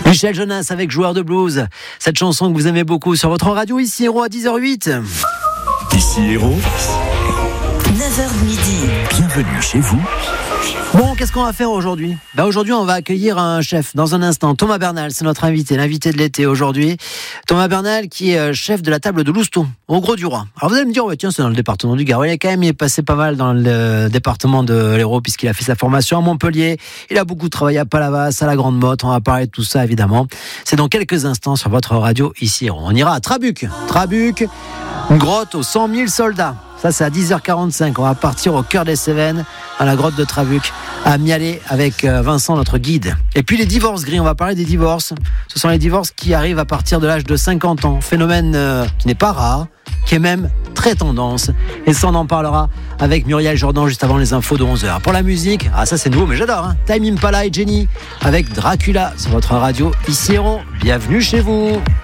Michel Jonas avec Joueur de blues. Cette chanson que vous aimez beaucoup sur votre radio ici Héros à 10h08. Ici Héros, 9h midi. Bienvenue chez vous. Bon, qu'est-ce qu'on va faire aujourd'hui ? Aujourd'hui, on va accueillir un chef dans un instant. Thomas Bernal, c'est notre invité, l'invité de l'été aujourd'hui. Thomas Bernal qui est chef de la table de Louston, au Gros du Roi. Alors vous allez me dire, tiens, c'est dans le département du Gard. Il est passé pas mal dans le département de l'Hérault puisqu'il a fait sa formation à Montpellier. Il a beaucoup travaillé à Palavas, à la Grande Motte. On va parler de tout ça évidemment. C'est dans quelques instants sur votre radio ici Hérault. On ira à Trabuc, une grotte aux 100 000 soldats. Ça, c'est à 10h45. On va partir au cœur des Cévennes, à la grotte de Trabuc, à Mialet avec Vincent, notre guide. Et puis les divorces gris, on va parler des divorces. Ce sont les divorces qui arrivent à partir de l'âge de 50 ans. Phénomène qui n'est pas rare, qui est même très tendance. Et ça, on en parlera avec Muriel Jourdan juste avant les infos de 11h. Pour la musique, ça c'est nouveau, mais j'adore. Time Impala et Jenny avec Dracula sur votre radio ici Hérault. Bienvenue chez vous.